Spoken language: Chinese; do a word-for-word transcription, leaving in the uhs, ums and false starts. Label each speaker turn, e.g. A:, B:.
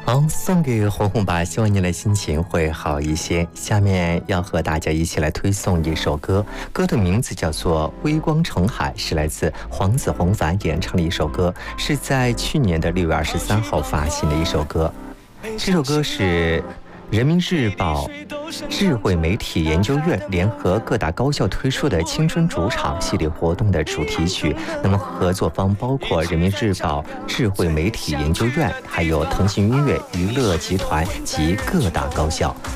A: 好，送给红红吧，希望你的心情会好一些。下面要和大家一起来推送一首歌，歌的名字叫做《微光成海》，是来自黄子弘凡演唱的一首歌，是在去年的六月二十三号发行的一首歌。这首歌是人民日报智慧媒体研究院联合各大高校推出的青春主场系列活动的主题曲。那么合作方包括人民日报智慧媒体研究院，还有腾讯音乐娱乐集团及各大高校。